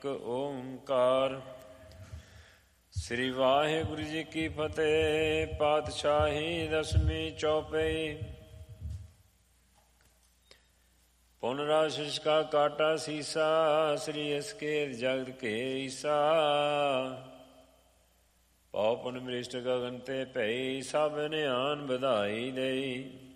ਓਂਕਾਰ। ਸ੍ਰੀ ਵਾਹਿਗੁਰੂ ਜੀ ਕੀ ਫਤਿਹ। ਪਾਤਸ਼ਾਹੀ ਦਸਵੀਂ ਚੌਪਈ। ਪੁਨ ਰਾਸ਼ਿਸ਼ ਕਾ ਕਾਟਾ ਸੀਸਾ, ਸ੍ਰੀ ਅਸਕੇਤ ਜਗਤ ਕੇ ਈਸਾ। ਪਉ ਪੁਨ ਮ੍ਰਿਸ਼ਟ ਗਗਨ ਤੇ ਭਈ, ਸਭ ਨਿਆਨ ਵਧਾਈ ਦੇਈ।